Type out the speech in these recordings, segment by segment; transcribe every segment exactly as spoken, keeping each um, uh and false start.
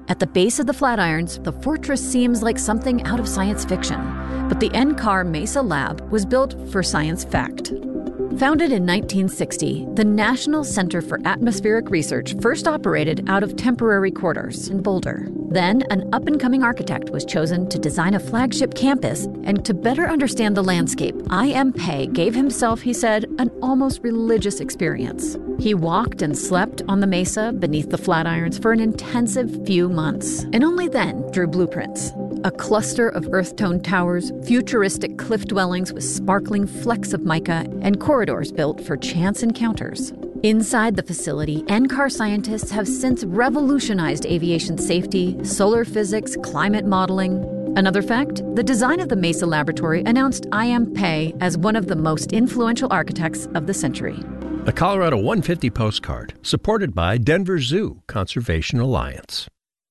At the base of the Flatirons, the fortress seems like something out of science fiction. But the N C A R Mesa Lab was built for science fact. Founded in nineteen sixty, the National Center for Atmospheric Research first operated out of temporary quarters in Boulder. Then, an up-and-coming architect was chosen to design a flagship campus, and to better understand the landscape, I M Pei gave himself, he said, an almost religious experience. He walked and slept on the mesa beneath the Flatirons for an intensive few months, and only then drew blueprints. A cluster of earth-toned towers, futuristic cliff dwellings with sparkling flecks of mica, and corridors built for chance encounters. Inside the facility, N C A R scientists have since revolutionized aviation safety, solar physics, climate modeling. Another fact, the design of the Mesa Laboratory announced I M Pei as one of the most influential architects of the century. A Colorado one fifty postcard, supported by Denver Zoo Conservation Alliance.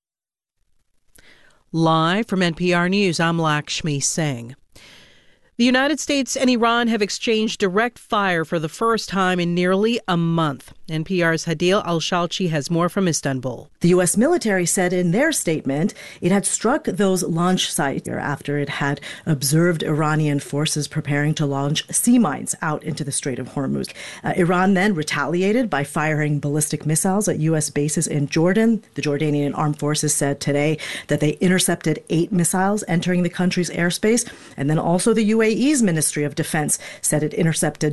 Live from N P R News, I'm Lakshmi Singh. The United States and Iran have exchanged direct fire for the first time in nearly a month. N P R's Hadil Al-Shalchi has more from Istanbul. The U S military said in their statement it had struck those launch sites after it had observed Iranian forces preparing to launch sea mines out into the Strait of Hormuz. Uh, Iran then retaliated by firing ballistic missiles at U S bases in Jordan. The Jordanian armed forces said today that they intercepted eight missiles entering the country's airspace. And then also the U A E's Ministry of Defense said it intercepted